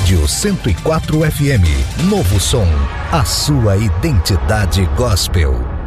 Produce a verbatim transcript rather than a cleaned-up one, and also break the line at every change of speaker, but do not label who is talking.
Rádio cento e quatro F M. Novo som, a sua identidade gospel.